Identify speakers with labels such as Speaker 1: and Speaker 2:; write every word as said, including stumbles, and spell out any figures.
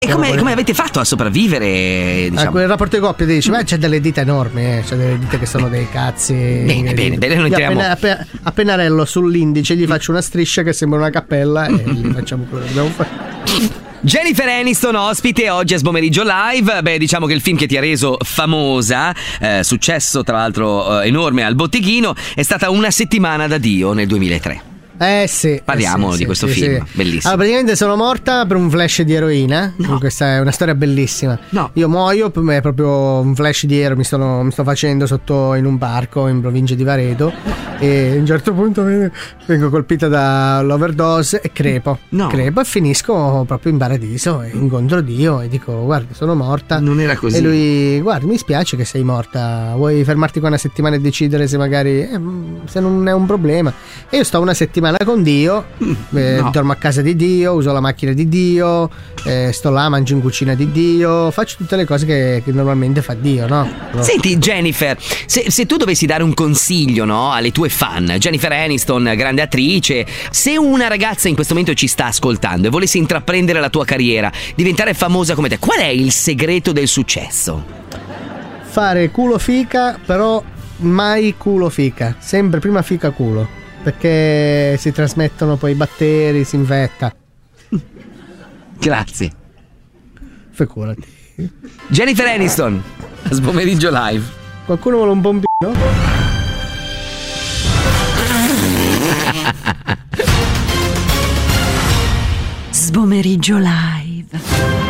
Speaker 1: E come, come avete fatto a sopravvivere? Diciamo?
Speaker 2: Ah, quel rapporto di coppia ti dice, ma c'è delle dita enormi, eh, c'è delle dita che sono dei cazzi.
Speaker 1: Bene, bene, bene, non entriamo.
Speaker 2: Appena, appena, a pennarello sull'indice gli faccio una striscia che sembra una cappella e gli facciamo quello che dobbiamo fare.
Speaker 1: Jennifer Aniston ospite oggi a Sbomeriggio Live. Beh, diciamo che il film che ti ha reso famosa, eh, successo tra l'altro eh, enorme al botteghino, è stata Una settimana da Dio nel duemilatré.
Speaker 2: Eh sì.
Speaker 1: Parliamo
Speaker 2: eh sì,
Speaker 1: di
Speaker 2: sì,
Speaker 1: questo
Speaker 2: sì,
Speaker 1: film,
Speaker 2: sì.
Speaker 1: bellissimo.
Speaker 2: Allora, praticamente sono morta per un flash di eroina.
Speaker 1: No.
Speaker 2: Questa è una storia bellissima.
Speaker 1: No.
Speaker 2: Io muoio, per me è proprio un flash di ero. Mi, sono, mi sto facendo sotto in un parco in provincia di Varedo. E a un certo punto vengo colpita dall'overdose e crepo.
Speaker 1: No.
Speaker 2: Crepo e finisco proprio in paradiso. E incontro Dio e dico: guarda, sono morta.
Speaker 1: Non era così.
Speaker 2: E lui: guarda, mi spiace che sei morta. Vuoi fermarti qua una settimana e decidere se magari eh, se non è un problema. E io sto una settimana con Dio. Eh,
Speaker 1: no.
Speaker 2: Dormo a casa di Dio, uso la macchina di Dio, eh, sto là, mangio in cucina di Dio, faccio tutte le cose che, che normalmente fa Dio, no? no.
Speaker 1: Senti Jennifer, se, se tu dovessi dare un consiglio, no, alle tue fan, Jennifer Aniston, grande attrice, se una ragazza in questo momento ci sta ascoltando e volesse intraprendere la tua carriera, diventare famosa come te, qual è il segreto del successo?
Speaker 2: Fare culo fica, però mai culo fica, sempre prima fica culo. Perché si trasmettono poi i batteri, si infetta.
Speaker 1: Grazie.
Speaker 2: Figurati.
Speaker 1: Jennifer Aniston, a Sbomeriggio Live.
Speaker 2: Qualcuno vuole un bombino?
Speaker 3: Sbomeriggio Live.